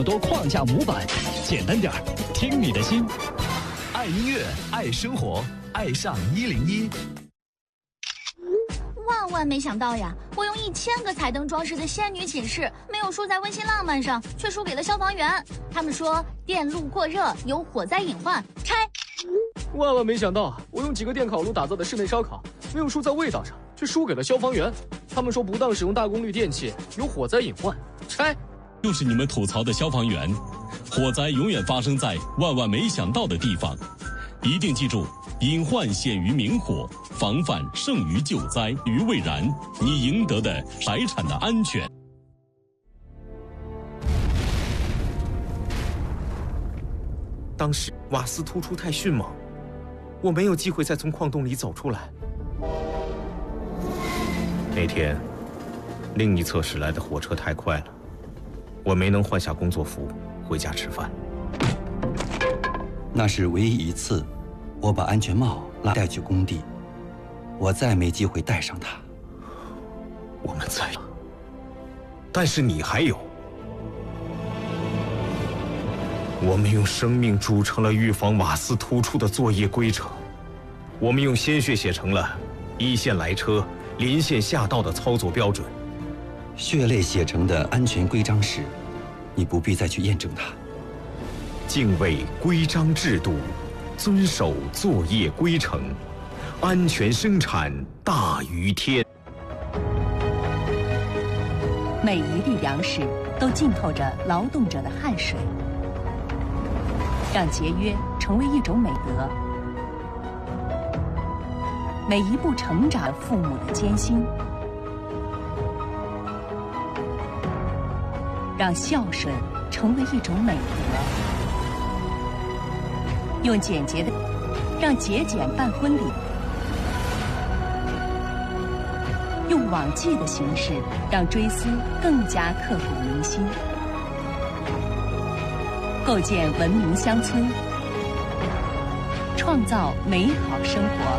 多框架模板，简单点儿，听你的心。爱音乐，爱生活，爱上101。 万没想到呀，我用1000个彩灯装饰的仙女寝室，没有输在温馨浪漫上，却输给了消防员。他们说电路过热有火灾隐患，拆。 万没想到，我用几个电烤炉打造的室内烧烤，没有输在味道上，却输给了消防员。他们说不当使用大功率电器有火灾隐患，拆。 就是你们吐槽的消防员，火灾永远发生在万没想到的地方。一定记住，隐患显于明火，防范胜于救灾于未然，你赢得的财产的安全。 当时瓦斯突出太迅猛，我没有机会再从矿洞里走出来。那天，另一侧驶来的火车太快了，我没能换下工作服回家吃饭。 那是唯一一次，我把安全帽带去工地，我再没机会戴上它。 我们在，但是你还有。我们用生命铸成了预防瓦斯突出的作业规程，我们用鲜血写成了一线来车、临线下道的操作标准。 血泪写成的安全规章时，你不必再去验证它。 敬畏规章制度，遵守作业规程，安全生产大于天。 每一粒粮食都浸透着劳动者的汗水，让节约成为一种美德。每一步成长，父母的艰辛，让孝顺成为一种美德。用简洁的，让节俭办婚礼；用网祭的形式，让追思更加刻骨铭心。构建文明乡村，创造美好生活。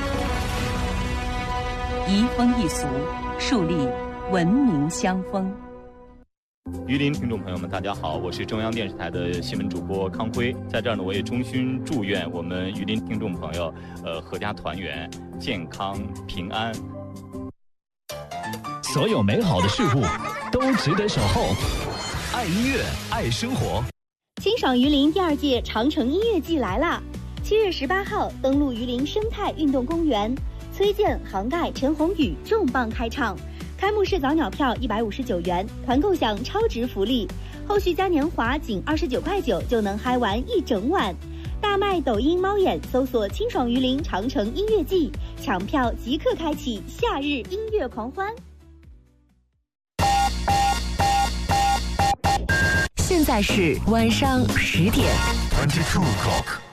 移风易俗，树立文明乡风。 榆林听众朋友们，大家好，我是中央电视台的新闻主播康辉，在这儿呢，我也衷心祝愿我们榆林听众朋友，阖家团圆，健康平安。 所有美好的事物都值得守候。爱音乐，爱生活。 清爽榆林第2届长城音乐季来啦！7月18号登陆榆林生态运动公园，崔健、杭盖、陈鸿宇重磅开唱。开幕式早鸟票159元，团购享超值福利，后续嘉年华仅29.9块就能嗨完一整晚。大麦抖音猫眼搜索清爽榆林长城音乐季，抢票即刻开启夏日音乐狂欢。 现在是晚上10点。 22 o'clock。